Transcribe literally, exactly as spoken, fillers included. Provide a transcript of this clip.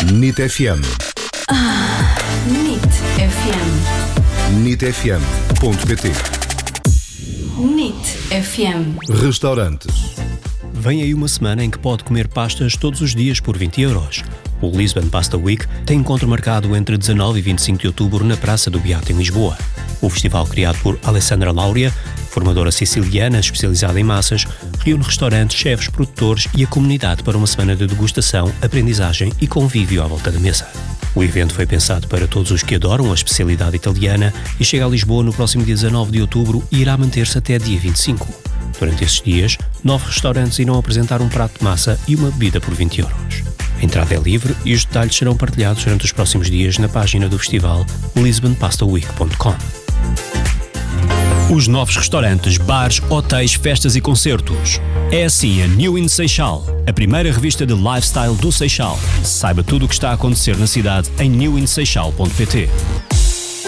N I T F M. Ah, N I T F M. N I T F M ponto P T. N I T F M. Restaurantes. Vem aí uma semana em que pode comer pastas todos os dias por vinte euros. O Lisbon Pasta Week tem encontro marcado entre dezanove e vinte e cinco de outubro na Praça do Beato, em Lisboa. O festival, criado por Alessandra Lauria, formadora siciliana especializada em massas, reúne restaurantes, chefes, produtores e a comunidade para uma semana de degustação, aprendizagem e convívio à volta da mesa. O evento foi pensado para todos os que adoram a especialidade italiana e chega a Lisboa no próximo dia dezanove de outubro e irá manter-se até dia vinte e cinco. Durante esses dias, nove restaurantes irão apresentar um prato de massa e uma bebida por vinte euros. A entrada é livre e os detalhes serão partilhados durante os próximos dias na página do festival lisbon pasta week ponto com. Os novos restaurantes, bares, hotéis, festas e concertos. É assim a New in Seixal, a primeira revista de lifestyle do Seixal. Saiba tudo o que está a acontecer na cidade em new in seixal ponto P T.